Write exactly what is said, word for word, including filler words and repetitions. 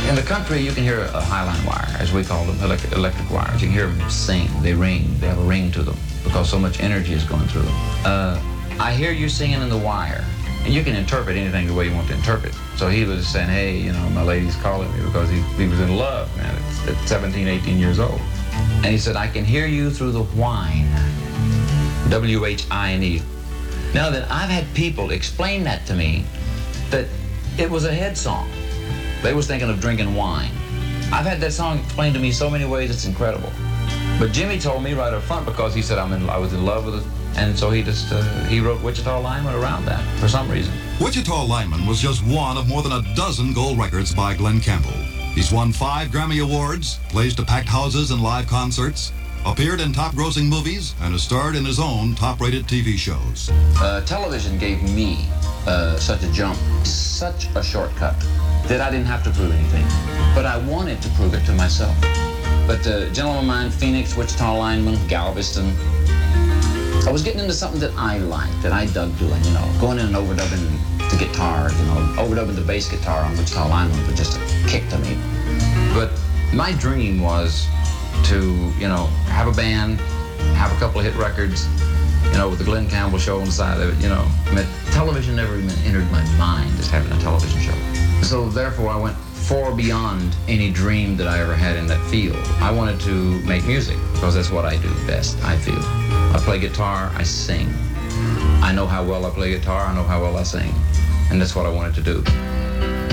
In the country, you can hear a highline wire, as we call them, electric, electric wires. You can hear them sing, they ring, they have a ring to them because so much energy is going through them. Uh, I hear you singing in the wire, and you can interpret anything the way you want to interpret. So he was saying, hey, you know, my lady's calling me because he, he was in love, man, at, at seventeen, eighteen years old. And he said, I can hear you through the whine, W H I N E. Now then, I've had people explain that to me, that it was a head song. They was thinking of drinking wine. I've had that song explained to me so many ways, it's incredible. But Jimmy told me right up front because he said I'm in, I was in love with it, and so he just, uh, he wrote Wichita Lineman around that for some reason. Wichita Lineman was just one of more than a dozen gold records by Glen Campbell. He's won five Grammy Awards, plays to packed houses and live concerts, appeared in top-grossing movies, and has starred in his own top-rated T V shows. Uh, television gave me uh, such a jump, such a shortcut, that I didn't have to prove anything. But I wanted to prove it to myself. But uh, Gentleman of Mine, Phoenix, Wichita Lineman, Galveston, I was getting into something that I liked, that I dug doing, you know, going in and overdubbing the guitar, you know, overdubbing the bass guitar on Wichita Lineman was just a kick to me. But my dream was to, you know, have a band, have a couple of hit records, you know, with the Glen Campbell show on the side of it, you know. I mean, television never even entered my mind as having a television show. So therefore I went far beyond any dream that I ever had in that field. I wanted to make music because that's what I do best, I feel. I play guitar, I sing. I know how well I play guitar, I know how well I sing. And that's what I wanted to do.